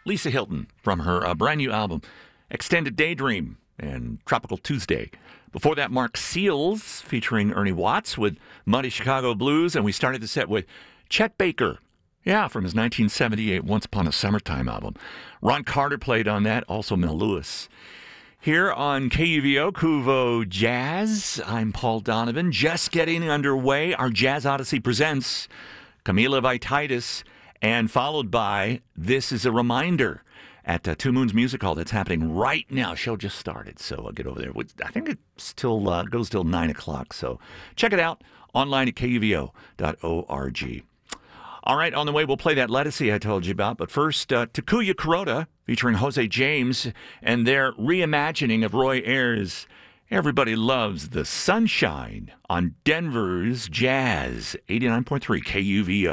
Lisa Hilton from her brand new album, Extended Daydream and Tropical Tuesday. Before that, Mark Seals featuring Ernie Watts with Muddy Chicago Blues. And we started the set with Chet Baker. Yeah, from his 1978 Once Upon a Summertime album. Ron Carter played on that, also Mel Lewis. Here on KUVO, Kuvo Jazz, I'm Paul Donovan. Just getting underway. Our Jazz Odyssey presents Camila Vititis, and followed by This Is a Reminder at Two Moons Music Hall. That's happening right now. Show just started, so I'll get over there. I think it still goes till 9 o'clock, so check it out online at kuvo.org. All right, on the way, we'll play that Lettucey I told you about. But first, Takuya Kuroda featuring Jose James and their reimagining of Roy Ayers' Everybody Loves the Sunshine on Denver's Jazz, 89.3 KUVO.